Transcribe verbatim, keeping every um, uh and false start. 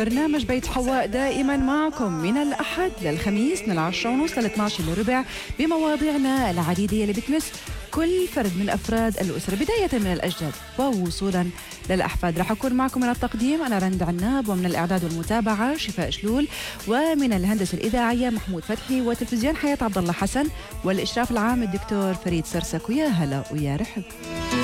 برنامج بيت حواء دائما معكم من الأحد للخميس من العشرة ونص للاثناش إلا ربع بمواضيعنا العديدة اللي بتمس كل فرد من أفراد الأسرة، بداية من الأجداد ووصولا للأحفاد. رح أكون معكم من التقديم أنا رند عناب، ومن الإعداد والمتابعة شفاء شلول، ومن الهندسة الإذاعية محمود فتحي، وتلفزيون حياة عبد الله حسن، والإشراف العام الدكتور فريد سرسك. ويا هلا ويا رحب.